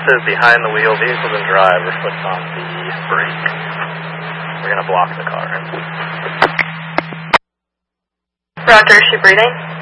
aggressive, behind the wheel, vehicles in drive, or foot's on the brake. We're going to block the car. Roger, is she breathing?